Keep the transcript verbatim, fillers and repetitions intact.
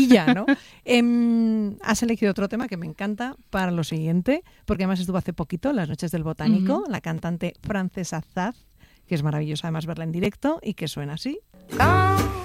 maravilla, ¿no? Eh, has elegido otro tema que me encanta para lo siguiente, porque además estuvo hace poquito, Las Noches del Botánico, uh-huh. la cantante Frances Azaz, que es maravillosa además verla en directo y que suena así. Quand